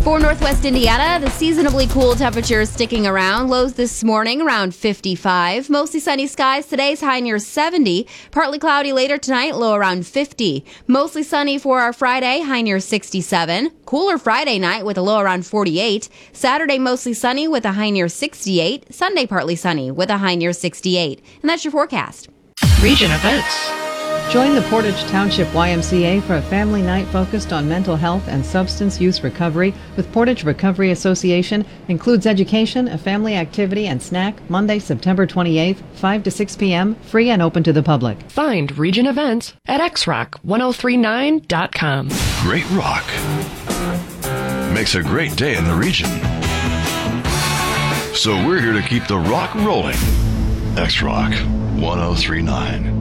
For Northwest Indiana, the seasonably cool temperatures sticking around. Lows this morning around 55. Mostly sunny skies. Today's high near 70. Partly cloudy later tonight, low around 50. Mostly sunny for our Friday, high near 67. Cooler Friday night with a low around 48. Saturday mostly sunny with a high near 68. Sunday partly sunny with a high near 68. And that's your forecast. Region events. Join the Portage Township YMCA for a family night focused on mental health and substance use recovery with Portage Recovery Association. Includes education, a family activity, and snack. Monday, September 28th, 5 to 6 p.m., free and open to the public. Find region events at xrock1039.com. Great rock makes a great day in the region. So we're here to keep the rock rolling. X-Rock 1039.